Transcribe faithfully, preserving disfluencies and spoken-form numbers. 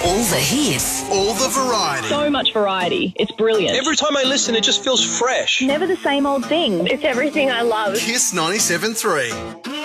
All the hits. All the variety. So much variety. It's brilliant. Every time I listen, it just feels fresh. Never the same old thing. It's everything I love. Kiss ninety-seven point three.